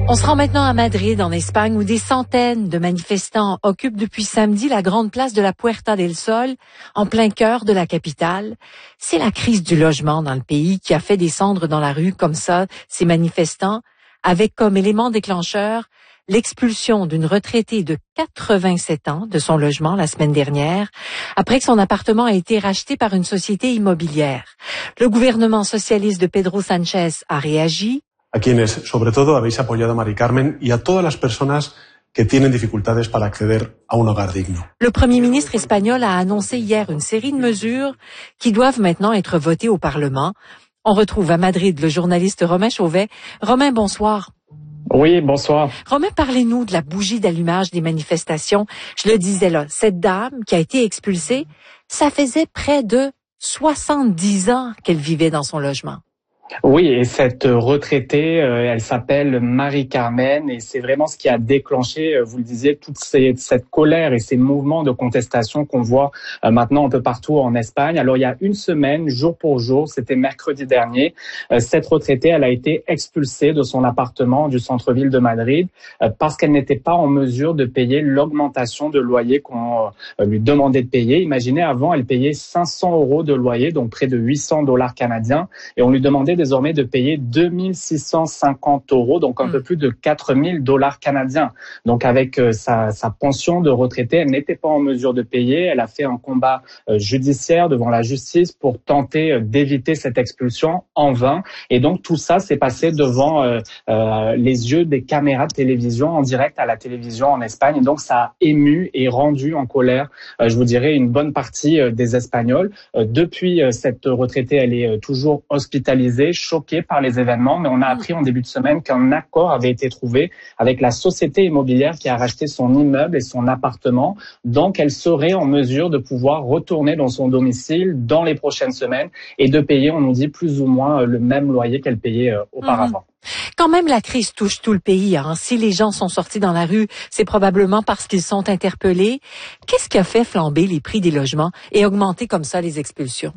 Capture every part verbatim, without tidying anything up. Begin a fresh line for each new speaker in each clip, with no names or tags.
On se rend maintenant à Madrid, en Espagne, où des centaines de manifestants occupent depuis samedi la grande place de la Puerta del Sol, en plein cœur de la capitale. C'est la crise du logement dans le pays qui a fait descendre dans la rue comme ça ces manifestants, avec comme élément déclencheur l'expulsion d'une retraitée de quatre-vingt-sept ans de son logement la semaine dernière, après que son appartement a été racheté par une société immobilière. Le gouvernement socialiste de Pedro Sánchez a réagi.
A quienes, sobre todo, habéis apoyado a Mari Carmen y a todas las personas que tienen dificultades para acceder a un hogar digno.
Le premier ministre espagnol a annoncé hier une série de mesures qui doivent maintenant être votées au Parlement. On retrouve à Madrid le journaliste Romain Chauvet. Romain, bonsoir.
Oui, bonsoir.
Romain, parlez-nous de la bougie d'allumage des manifestations. Je le disais là, cette dame qui a été expulsée, ça faisait près de soixante-dix ans qu'elle vivait dans son logement.
Oui, et cette retraitée, euh, elle s'appelle Mari Carmen et c'est vraiment ce qui a déclenché, euh, vous le disiez, toute ces, cette colère et ces mouvements de contestation qu'on voit euh, maintenant un peu partout en Espagne. Alors il y a une semaine, jour pour jour, c'était mercredi dernier, euh, cette retraitée, elle a été expulsée de son appartement du centre-ville de Madrid euh, parce qu'elle n'était pas en mesure de payer l'augmentation de loyer qu'on euh, lui demandait de payer. Imaginez, avant, elle payait cinq cents euros de loyer, donc près de huit cents dollars canadiens, et on lui demandait désormais de payer deux mille six cent cinquante euros, donc un mmh. peu plus de quatre mille dollars canadiens. Donc avec euh, sa, sa pension de retraité, elle n'était pas en mesure de payer. Elle a fait un combat euh, judiciaire devant la justice pour tenter euh, d'éviter cette expulsion, en vain. Et donc tout ça s'est passé devant euh, euh, les yeux des caméras de télévision en direct à la télévision en Espagne. Et donc ça a ému et rendu en colère, euh, je vous dirais, une bonne partie euh, des Espagnols. Euh, depuis euh, cette retraitée, elle est euh, toujours hospitalisée, choquée par les événements, mais on a appris en début de semaine qu'un accord avait été trouvé avec la société immobilière qui a racheté son immeuble et son appartement. Donc, elle serait en mesure de pouvoir retourner dans son domicile dans les prochaines semaines et de payer, on nous dit, plus ou moins le même loyer qu'elle payait auparavant.
Mmh. Quand même, la crise touche tout le pays. Hein. Si les gens sont sortis dans la rue, c'est probablement parce qu'ils sont interpellés. Qu'est-ce qui a fait flamber les prix des logements et augmenter comme ça les expulsions?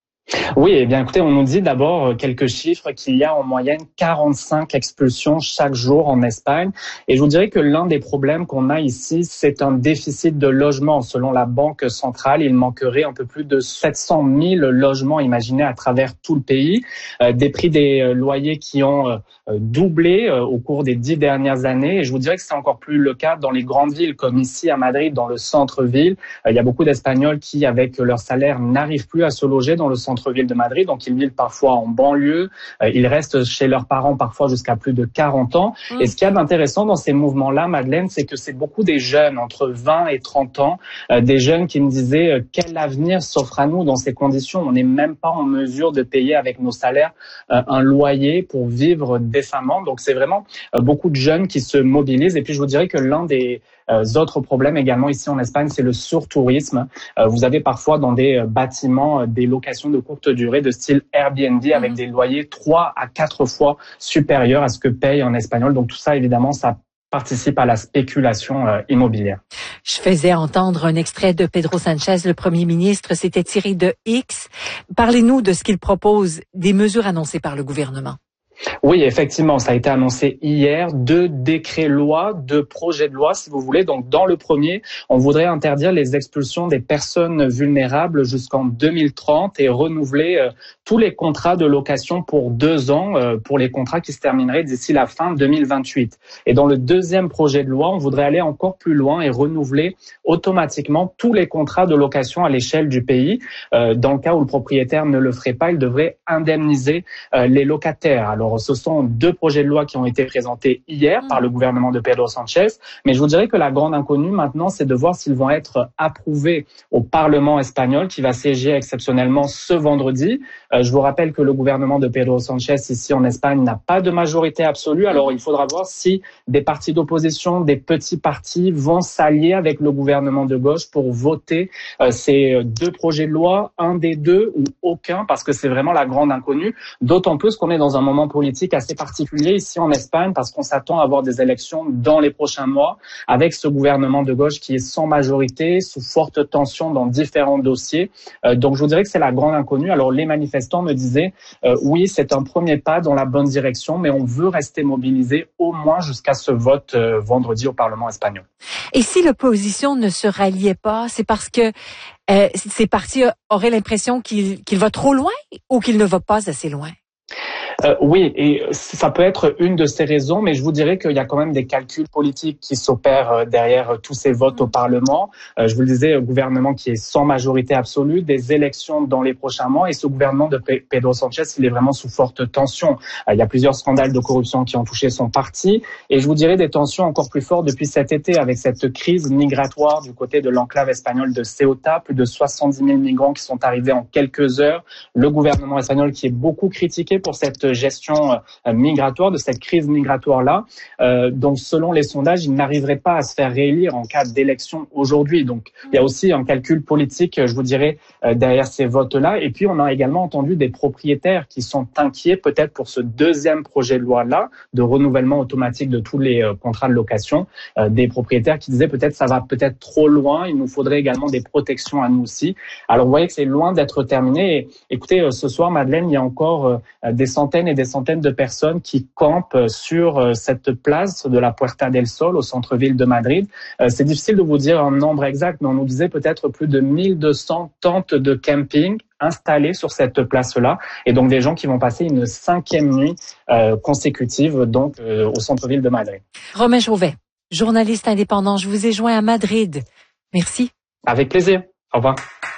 Oui, eh bien écoutez, on nous dit d'abord quelques chiffres, qu'il y a en moyenne quarante-cinq expulsions chaque jour en Espagne. Et je vous dirais que l'un des problèmes qu'on a ici, c'est un déficit de logements. Selon la Banque centrale, il manquerait un peu plus de sept cent mille logements imaginés à travers tout le pays. Euh, des prix des loyers qui ont euh, doublé euh, au cours des dix dernières années. Et je vous dirais que c'est encore plus le cas dans les grandes villes, comme ici à Madrid, dans le centre-ville. Euh, il y a beaucoup d'Espagnols qui, avec leur salaire, n'arrivent plus à se loger dans le centre ville de Madrid, donc ils vivent parfois en banlieue, euh, ils restent chez leurs parents parfois jusqu'à plus de quarante ans. Mmh. Et ce qu'il y a d'intéressant dans ces mouvements-là, Madeleine, c'est que c'est beaucoup des jeunes entre vingt et trente ans, euh, des jeunes qui me disaient euh, quel avenir s'offre à nous dans ces conditions. On n'est même pas en mesure de payer avec nos salaires euh, un loyer pour vivre décemment. Donc c'est vraiment euh, beaucoup de jeunes qui se mobilisent. Et puis je vous dirais que l'un des euh, autres problèmes également ici en Espagne, c'est le surtourisme. Euh, vous avez parfois dans des euh, bâtiments euh, des locations de courte durée de style Airbnb avec des loyers trois à quatre fois supérieurs à ce que paye un Espagnol. Donc tout ça, évidemment, ça participe à la spéculation euh, immobilière.
Je faisais entendre un extrait de Pedro Sánchez, le Premier ministre, c'était tiré de X. Parlez-nous de ce qu'il propose, des mesures annoncées par le gouvernement.
Oui, effectivement, ça a été annoncé hier, deux décrets-lois, deux projets de loi, si vous voulez. Donc, dans le premier, on voudrait interdire les expulsions des personnes vulnérables jusqu'en deux mille trente et renouveler euh, tous les contrats de location pour deux ans, euh, pour les contrats qui se termineraient d'ici la fin deux mille vingt-huit. Et dans le deuxième projet de loi, on voudrait aller encore plus loin et renouveler automatiquement tous les contrats de location à l'échelle du pays. Euh, dans le cas où le propriétaire ne le ferait pas, il devrait indemniser euh, les locataires. Alors, ce sont deux projets de loi qui ont été présentés hier par le gouvernement de Pedro Sánchez. Mais je vous dirais que la grande inconnue maintenant, c'est de voir s'ils vont être approuvés au Parlement espagnol qui va siéger exceptionnellement ce vendredi. Euh, je vous rappelle que le gouvernement de Pedro Sánchez ici en Espagne n'a pas de majorité absolue. Alors il faudra voir si des partis d'opposition, des petits partis vont s'allier avec le gouvernement de gauche pour voter euh, ces deux projets de loi, un des deux ou aucun, parce que c'est vraiment la grande inconnue. D'autant plus qu'on est dans un moment politique politique assez particulier ici en Espagne parce qu'on s'attend à avoir des élections dans les prochains mois avec ce gouvernement de gauche qui est sans majorité, sous forte tension dans différents dossiers. Euh, donc je vous dirais que c'est la grande inconnue. Alors les manifestants me disaient euh, oui, c'est un premier pas dans la bonne direction, mais on veut rester mobilisé au moins jusqu'à ce vote euh, vendredi au Parlement espagnol.
Et si l'opposition ne se ralliait pas, c'est parce que euh, ces partis auraient l'impression qu'il qu'il va trop loin ou qu'il ne va pas assez loin?
Euh, oui, et ça peut être une de ces raisons, mais je vous dirais qu'il y a quand même des calculs politiques qui s'opèrent derrière tous ces votes au Parlement. Euh, je vous le disais, un gouvernement qui est sans majorité absolue, des élections dans les prochains mois, et ce gouvernement de Pedro Sánchez, il est vraiment sous forte tension. Euh, il y a plusieurs scandales de corruption qui ont touché son parti, et je vous dirais des tensions encore plus fortes depuis cet été avec cette crise migratoire du côté de l'enclave espagnole de Ceuta, plus de soixante-dix mille migrants qui sont arrivés en quelques heures. Le gouvernement espagnol qui est beaucoup critiqué pour cette gestion euh, migratoire, de cette crise migratoire-là. Euh, donc, selon les sondages, il n'arriverait pas à se faire réélire en cas d'élection aujourd'hui. Donc, il y a aussi un calcul politique, je vous dirais, euh, derrière ces votes-là. Et puis, on a également entendu des propriétaires qui sont inquiets peut-être pour ce deuxième projet de loi-là, de renouvellement automatique de tous les euh, contrats de location. Euh, des propriétaires qui disaient peut-être ça va peut-être trop loin, il nous faudrait également des protections à nous aussi. Alors, vous voyez que c'est loin d'être terminé. Et, écoutez, euh, ce soir, Madeleine, il y a encore euh, des centaines et des centaines de personnes qui campent sur cette place de la Puerta del Sol au centre-ville de Madrid. C'est difficile de vous dire un nombre exact, mais on nous disait peut-être plus de mille deux cents tentes de camping installées sur cette place-là, et donc des gens qui vont passer une cinquième nuit euh, consécutive donc euh, au centre-ville de Madrid.
Romain Chauvet, journaliste indépendant, je vous ai joint à Madrid. Merci.
Avec plaisir. Au revoir.